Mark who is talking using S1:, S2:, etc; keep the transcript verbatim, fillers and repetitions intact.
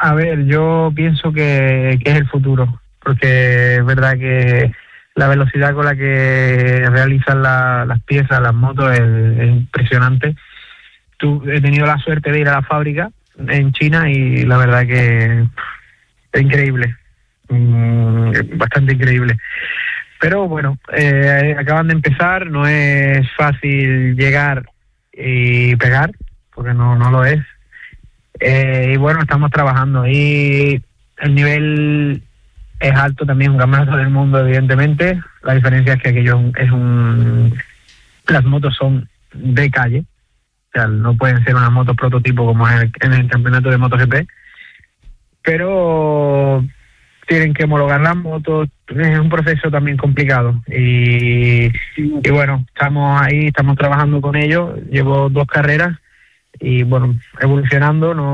S1: A ver, yo pienso que, que es el futuro, porque es verdad que la velocidad con la que realizan la, las piezas, las motos, es, es impresionante. Tú, he tenido la suerte de ir a la fábrica en China y la verdad que es increíble, mm, bastante increíble. Pero bueno, eh, acaban de empezar, no es fácil llegar y pegar, porque no, no lo es. Eh, y bueno, estamos trabajando y el nivel es alto también, un campeonato del mundo evidentemente. La diferencia es que aquello es un... Las motos son de calle, o sea, no pueden ser unas motos prototipo como en el, en el campeonato de MotoGP, pero tienen que homologar las motos, es un proceso también complicado y, y bueno, estamos ahí, estamos trabajando con ellos, llevo dos carreras y bueno, evolucionando, no